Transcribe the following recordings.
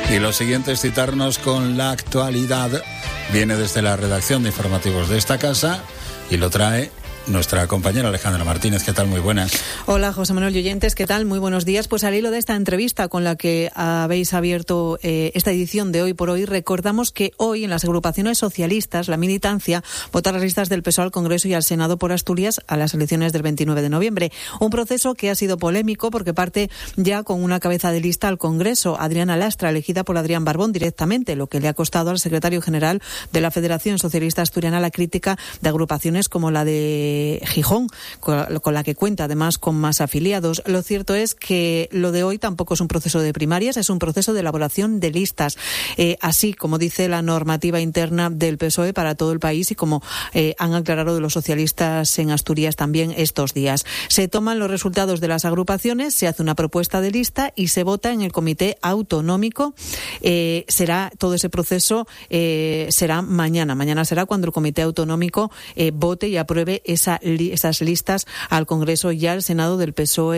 Y lo siguiente es citarnos con la actualidad. Viene desde la redacción de informativos de esta casa y lo trae nuestra compañera Alejandra Martínez. ¿Qué tal? Muy buenas. Hola, José Manuel y oyentes. ¿Qué tal? Muy buenos días. Pues al hilo de esta entrevista con la que habéis abierto esta edición de Hoy por Hoy, recordamos que hoy en las agrupaciones socialistas la militancia vota las listas del PSOE al Congreso y al Senado por Asturias a las elecciones del 29 de noviembre. Un proceso que ha sido polémico porque parte ya con una cabeza de lista al Congreso, Adriana Lastra, elegida por Adrián Barbón directamente, lo que le ha costado al secretario general de la Federación Socialista Asturiana la crítica de agrupaciones como la de Gijón, con la que cuenta además con más afiliados. Lo cierto es que lo de hoy tampoco es un proceso de primarias, es un proceso de elaboración de listas, así como dice la normativa interna del PSOE para todo el país y como han aclarado los socialistas en Asturias también estos días. Se toman los resultados de las agrupaciones, se hace una propuesta de lista y se vota en el comité autonómico. Será todo ese proceso será mañana. Mañana será cuando el comité autonómico vote y apruebe esas listas al Congreso y al Senado del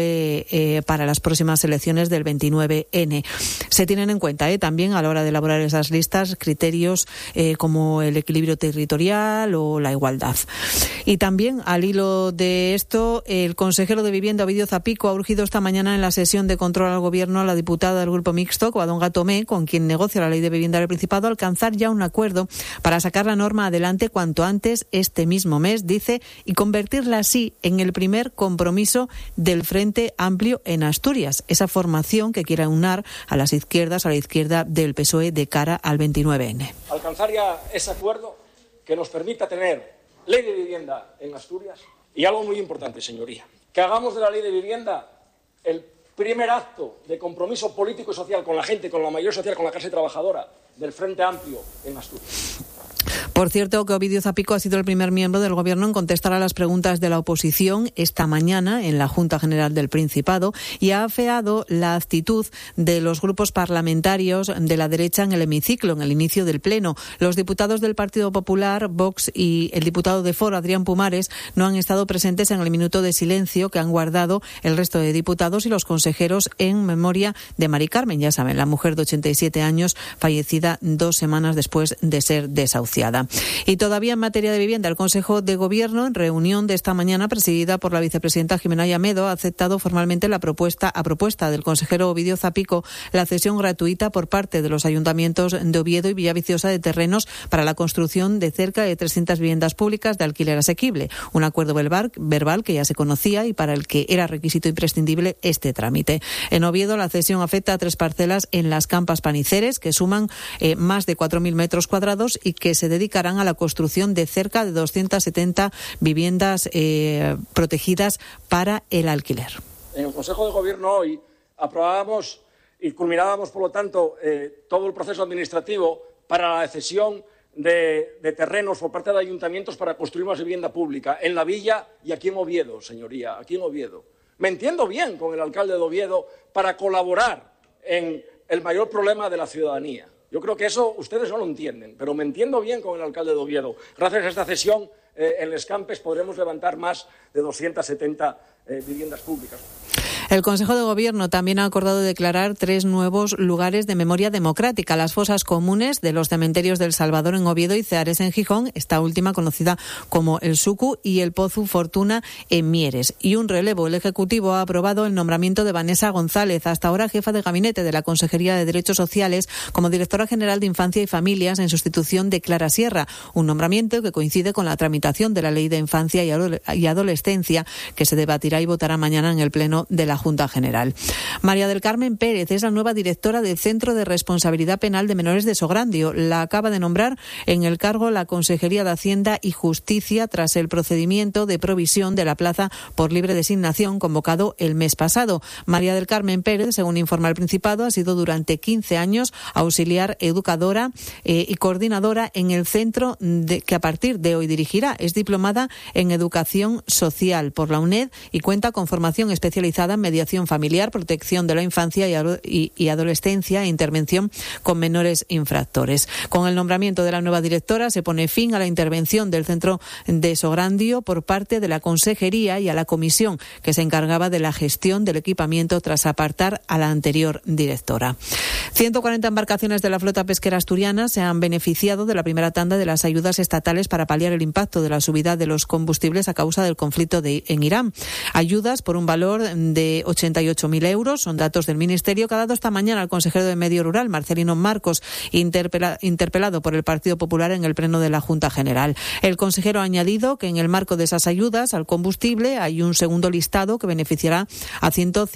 PSOE para las próximas elecciones del 29N. Se tienen en cuenta también a la hora de elaborar esas listas criterios como el equilibrio territorial o la igualdad. Y también al hilo de esto, el consejero de Vivienda, Ovidio Zapico, ha urgido esta mañana en la sesión de control al Gobierno a la diputada del Grupo Mixto, Covadonga Tomé, con quien negocia la Ley de Vivienda del Principado, alcanzar ya un acuerdo para sacar la norma adelante cuanto antes este mismo mes, dice, y convertirla así en el primer compromiso del Frente Amplio en Asturias, esa formación que quiera unar a las izquierdas, a la izquierda del PSOE de cara al 29N. Alcanzar ya ese acuerdo que nos permita tener ley de vivienda en Asturias y algo muy importante, señoría, que hagamos de la ley de vivienda el primer acto de compromiso político y social con la gente, con la mayoría social, con la clase trabajadora del Frente Amplio en Asturias. Por cierto, que Ovidio Zapico ha sido el primer miembro del Gobierno en contestar a las preguntas de la oposición esta mañana en la Junta General del Principado y ha afeado la actitud de los grupos parlamentarios de la derecha en el hemiciclo, en el inicio del Pleno. Los diputados del Partido Popular, Vox y el diputado de Foro, Adrián Pumares, no han estado presentes en el minuto de silencio que han guardado el resto de diputados y los consejeros en memoria de Mari Carmen, ya saben, la mujer de 87 años fallecida 2 semanas después de ser desahuciada. Y todavía en materia de vivienda, el Consejo de Gobierno, en reunión de esta mañana presidida por la vicepresidenta Jimena Llamedo, ha aceptado formalmente a propuesta del consejero Ovidio Zapico la cesión gratuita por parte de los ayuntamientos de Oviedo y Villaviciosa de terrenos para la construcción de cerca de 300 viviendas públicas de alquiler asequible. Un acuerdo verbal que ya se conocía y para el que era requisito imprescindible este trámite. En Oviedo, la cesión afecta a 3 parcelas en las Campas Paniceres que suman más de 4.000 metros cuadrados y que se dedicarán a la construcción de cerca de 270 viviendas protegidas para el alquiler. En el Consejo de Gobierno hoy aprobábamos y culminábamos, por lo tanto, todo el proceso administrativo para la cesión de terrenos por parte de ayuntamientos para construir más vivienda pública en la Villa y aquí en Oviedo, señoría, aquí en Oviedo. Me entiendo bien con el alcalde de Oviedo para colaborar en el mayor problema de la ciudadanía. Yo creo que eso ustedes no lo entienden, pero me entiendo bien con el alcalde de Oviedo. Gracias a esta cesión en Les Campes podremos levantar más de 270 viviendas públicas. El Consejo de Gobierno también ha acordado declarar 3 nuevos lugares de memoria democrática: las fosas comunes de los cementerios del Salvador en Oviedo y Ceares en Gijón, esta última conocida como el Sucu, y el Pozu Fortuna en Mieres. Y un relevo: el Ejecutivo ha aprobado el nombramiento de Vanessa González, hasta ahora jefa de gabinete de la Consejería de Derechos Sociales, como directora general de Infancia y Familias en sustitución de Clara Sierra, un nombramiento que coincide con la tramitación de la Ley de Infancia y Adolescencia, que se debatirá y votará mañana en el Pleno de la Junta General. María del Carmen Pérez es la nueva directora del Centro de Responsabilidad Penal de Menores de Sograndio. La acaba de nombrar en el cargo la Consejería de Hacienda y Justicia tras el procedimiento de provisión de la plaza por libre designación convocado el mes pasado. María del Carmen Pérez, según informa el Principado, ha sido durante 15 años auxiliar educadora y coordinadora en el centro que a partir de hoy dirigirá. Es diplomada en Educación Social por la UNED y cuenta con formación especializada en mediación familiar, protección de la infancia y adolescencia e intervención con menores infractores. Con el nombramiento de la nueva directora se pone fin a la intervención del centro de Sograndio por parte de la Consejería y a la comisión que se encargaba de la gestión del equipamiento tras apartar a la anterior directora. 140 embarcaciones de la flota pesquera asturiana se han beneficiado de la primera tanda de las ayudas estatales para paliar el impacto de la subida de los combustibles a causa del conflicto en Irán. Ayudas por un valor de 88.000 euros, son datos del Ministerio, que ha dado esta mañana al consejero de Medio Rural, Marcelino Marcos, interpelado por el Partido Popular en el Pleno de la Junta General. El consejero ha añadido que en el marco de esas ayudas al combustible hay un segundo listado que beneficiará a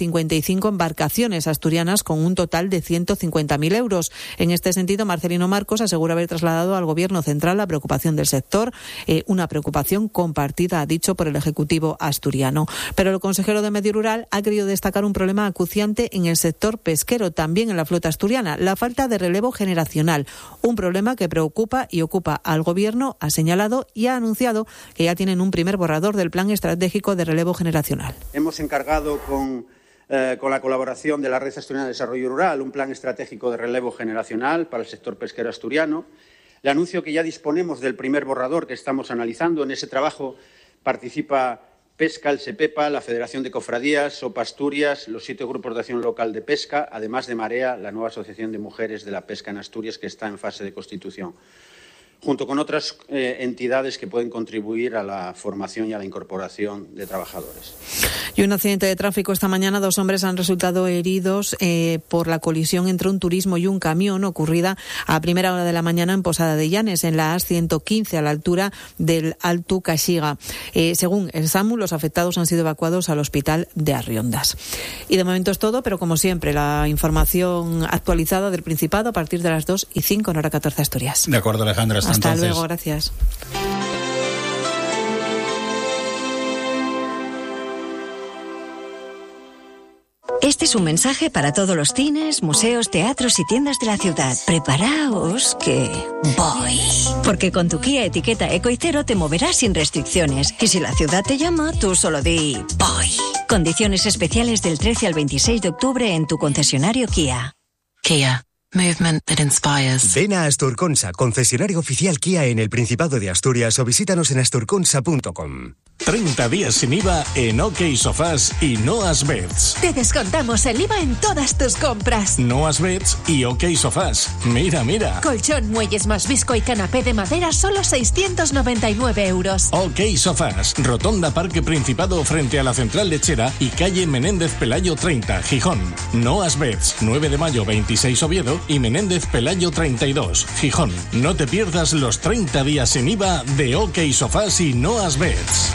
155 embarcaciones asturianas con un total de 150.000 euros. En este sentido, Marcelino Marcos asegura haber trasladado al Gobierno central la preocupación del sector, una preocupación compartida, ha dicho, por el Ejecutivo asturiano. Pero el consejero de Medio Rural ha querido destacar un problema acuciante en el sector pesquero, también en la flota asturiana, la falta de relevo generacional, un problema que preocupa y ocupa al Gobierno, ha señalado y ha anunciado que ya tienen un primer borrador del Plan Estratégico de Relevo Generacional. Hemos encargado con la colaboración de la Red Asturiana de Desarrollo Rural un plan estratégico de relevo generacional para el sector pesquero asturiano. Le anuncio que ya disponemos del primer borrador que estamos analizando. En ese trabajo participa Pesca, el SEPEPA, la Federación de Cofradías, SOPA Asturias, los 7 grupos de acción local de pesca, además de Marea, la nueva Asociación de Mujeres de la Pesca en Asturias, que está en fase de constitución, junto con otras entidades que pueden contribuir a la formación y a la incorporación de trabajadores. Y un accidente de tráfico esta mañana. 2 hombres han resultado heridos por la colisión entre un turismo y un camión ocurrida a primera hora de la mañana en Posada de Llanes, en la A115, a la altura del Alto Caxiga. Según el SAMU, los afectados han sido evacuados al hospital de Arriondas. Y de momento es todo, pero como siempre, la información actualizada del Principado a partir de las 2:05 en hora 14 Asturias. De acuerdo, Alejandra. Hasta entonces. luego, gracias. Este es un mensaje para todos los cines, museos, teatros y tiendas de la ciudad. Preparaos que voy. Porque con tu Kia Etiqueta Eco y Cero te moverás sin restricciones. Y si la ciudad te llama, tú solo di voy. Condiciones especiales del 13 al 26 de octubre en tu concesionario Kia. Kia. Movement that inspires. Ven a Asturconsa, concesionario oficial Kia en el Principado de Asturias, o visítanos en asturconsa.com. 30 días sin IVA en OK Sofás y Noas Beds. Te descontamos el IVA en todas tus compras. Noas Beds y OK Sofás. Mira, mira. Colchón, muelles más visco y canapé de madera, solo 699 euros. OK Sofás. Rotonda Parque Principado frente a la Central Lechera y calle Menéndez Pelayo 30, Gijón. Noas Beds, 9 de mayo 26 Oviedo y Menéndez Pelayo 32, Gijón. No te pierdas los 30 días sin IVA de OK Sofás y Noas Beds.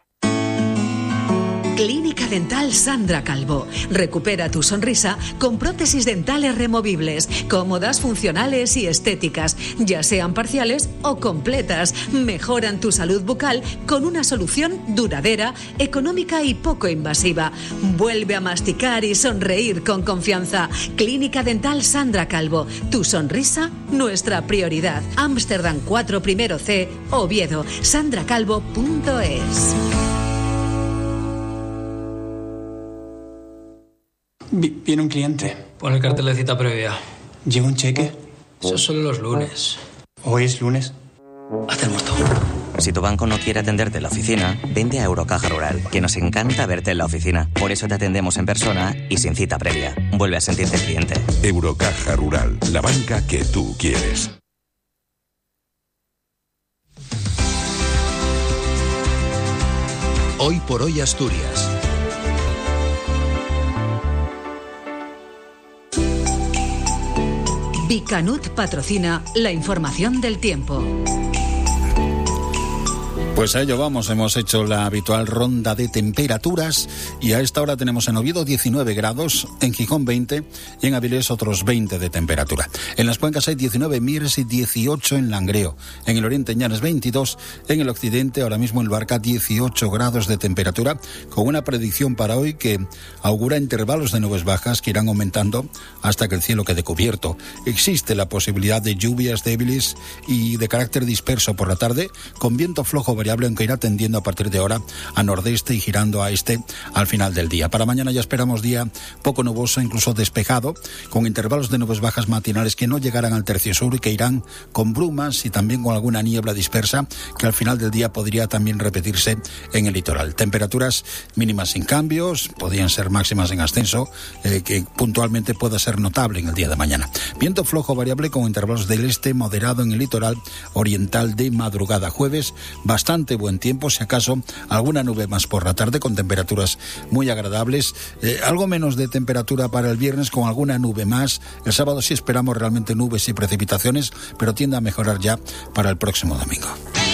Clínica Dental Sandra Calvo. Recupera tu sonrisa con prótesis dentales removibles, cómodas, funcionales y estéticas, ya sean parciales o completas. Mejoran tu salud bucal con una solución duradera, económica y poco invasiva. Vuelve a masticar y sonreír con confianza. Clínica Dental Sandra Calvo. Tu sonrisa, nuestra prioridad. Ámsterdam 4 Primero C, Oviedo. sandracalvo.es. Viene un cliente. Pon el cartel de cita previa. ¿Llega un cheque? Eso solo los lunes. ¿Hoy es lunes? Hacemos todo. Si tu banco no quiere atenderte en la oficina, vente a Eurocaja Rural, que nos encanta verte en la oficina. Por eso te atendemos en persona y sin cita previa. Vuelve a sentirte cliente. Eurocaja Rural, la banca que tú quieres. Hoy por hoy Asturias. Bicanut patrocina la información del tiempo. Pues a ello vamos, hemos hecho la habitual ronda de temperaturas y a esta hora tenemos en Oviedo 19 grados, en Gijón 20 y en Avilés otros 20 de temperatura. En las Cuencas hay 19 en Mieres y 18 en Langreo. En el Oriente Llanes 22, en el Occidente ahora mismo en Luarca 18 grados de temperatura, con una predicción para hoy que augura intervalos de nubes bajas que irán aumentando hasta que el cielo quede cubierto. Existe la posibilidad de lluvias débiles y de carácter disperso por la tarde, con viento flojo variable, aunque irá tendiendo a partir de ahora a nordeste y girando a este al final del día. Para mañana ya esperamos día poco nuboso, incluso despejado, con intervalos de nubes bajas matinales que no llegarán al tercio sur y que irán con brumas y también con alguna niebla dispersa que al final del día podría también repetirse en el litoral. Temperaturas mínimas sin cambios, podrían ser máximas en ascenso, que puntualmente pueda ser notable en el día de mañana. Viento flojo variable con intervalos del este moderado en el litoral oriental de madrugada. Jueves, bastante buen tiempo, si acaso alguna nube más por la tarde con temperaturas muy agradables, algo menos de temperatura para el viernes con alguna nube más. El sábado sí esperamos realmente nubes y precipitaciones, pero tiende a mejorar ya para el próximo domingo.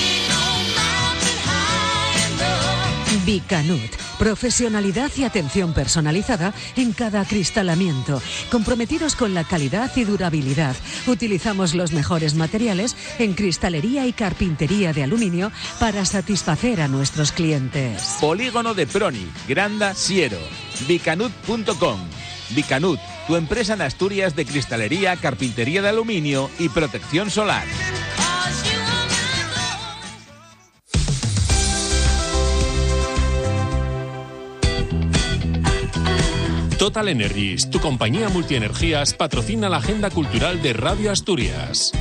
Vicanud. Profesionalidad y atención personalizada en cada acristalamiento. Comprometidos con la calidad y durabilidad. Utilizamos los mejores materiales en cristalería y carpintería de aluminio para satisfacer a nuestros clientes. Polígono de Proni, Granda, Siero. Vicanud.com. Vicanud, tu empresa en Asturias de cristalería, carpintería de aluminio y protección solar. Total Energies, tu compañía multienergías, patrocina la agenda cultural de Radio Asturias.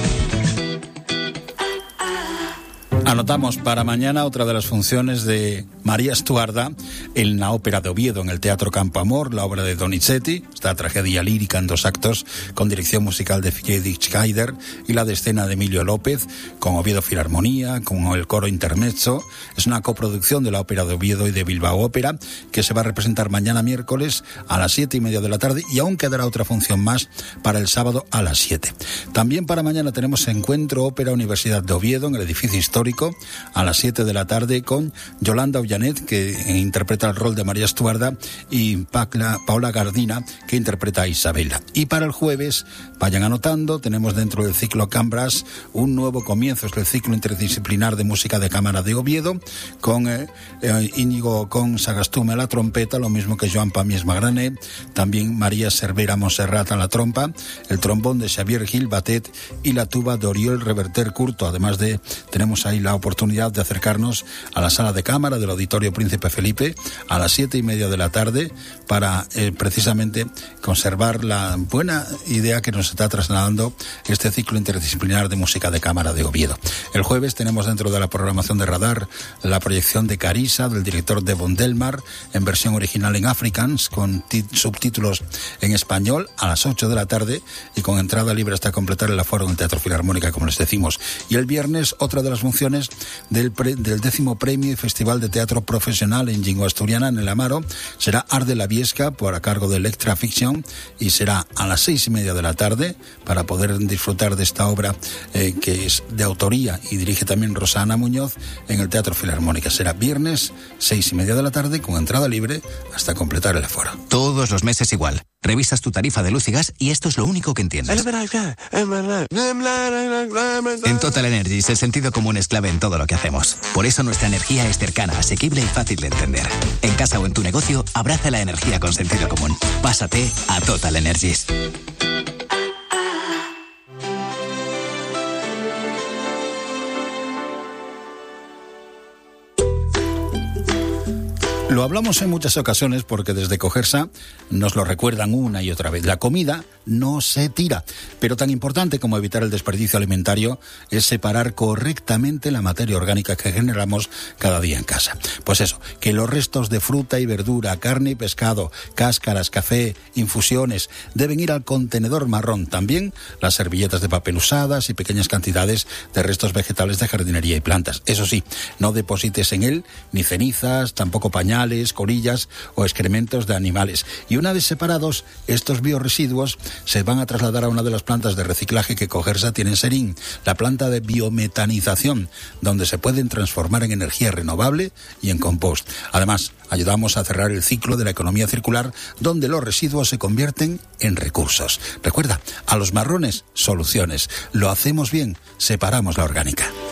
Anotamos para mañana otra de las funciones de María Estuarda en la Ópera de Oviedo, en el Teatro Campo Amor, la obra de Donizetti, esta tragedia lírica en 2 actos, con dirección musical de Friedrich Scheider y la de escena de Emilio López, con Oviedo Filarmonía, con el coro Intermezzo. Es una coproducción de la Ópera de Oviedo y de Bilbao Ópera, que se va a representar mañana miércoles a las 7:30 de la tarde, y aún quedará otra función más para el sábado a las 7. También para mañana tenemos Encuentro Ópera Universidad de Oviedo, en el edificio histórico, a las 7 de la tarde, con Yolanda Ollanet, que interpreta el rol de María Estuarda, y Paola Gardina, que interpreta a Isabela. Y para el jueves, vayan anotando, tenemos dentro del ciclo Cambras un nuevo comienzo, es el ciclo interdisciplinar de música de cámara de Oviedo, con Íñigo con Sagastume a la trompeta, lo mismo que Joan Pamies Magrané, también María Cervera Monserrat a la trompa, el trombón de Xavier Gil Batet y la tuba de Oriol Reverter Curto. Además de, tenemos ahí la oportunidad de acercarnos a la sala de cámara del Auditorio Príncipe Felipe a las 7:30 de la tarde para precisamente conservar la buena idea que nos está trasladando este ciclo interdisciplinar de música de cámara de Oviedo. El jueves tenemos dentro de la programación de Radar la proyección de Carissa, del director Devon Delmar, en versión original en Afrikaans, con subtítulos en español, a las 8 de la tarde y con entrada libre hasta completar el aforo en el Teatro Filarmónica, como les decimos. Y el viernes, otra de las funciones del 10º Premio y Festival de Teatro Profesional en Lingua Asturiana, en el Amaro, será Art de la Viesca, por a cargo de Electra Fiction, y será a las 6:30 de la tarde, para poder disfrutar de esta obra que es de autoría y dirige también Rosana Muñoz, en el Teatro Filarmónica. Será viernes, 6:30 de la tarde, con entrada libre hasta completar el aforo. Todos los meses igual. Revisas tu tarifa de luz y gas y esto es lo único que entiendes. En Total Energies el sentido común es clave en todo lo que hacemos. Por eso nuestra energía es cercana, asequible y fácil de entender. En casa o en tu negocio, abraza la energía con sentido común. Pásate a Total Energies. Lo hablamos en muchas ocasiones porque desde Cogersa nos lo recuerdan una y otra vez. La comida no se tira, pero tan importante como evitar el desperdicio alimentario es separar correctamente la materia orgánica que generamos cada día en casa. Pues eso, que los restos de fruta y verdura, carne y pescado, cáscaras, café, infusiones, deben ir al contenedor marrón. También las servilletas de papel usadas y pequeñas cantidades de restos vegetales de jardinería y plantas. Eso sí, no deposites en él ni cenizas, tampoco pañales, colillas o excrementos de animales. Y una vez separados, estos biorresiduos se van a trasladar a una de las plantas de reciclaje que Cogersa tiene en Serín, la planta de biometanización, donde se pueden transformar en energía renovable y en compost. Además, ayudamos a cerrar el ciclo de la economía circular, donde los residuos se convierten en recursos. Recuerda, a los marrones, soluciones. Lo hacemos bien, separamos la orgánica.